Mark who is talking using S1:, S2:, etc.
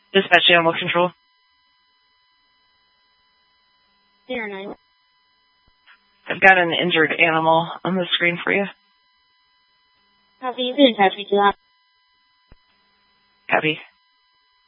S1: Dispatch animal control.
S2: 09.
S1: I've got an injured animal on the screen for you.
S2: Copy, you can attach me to that.
S1: Copy.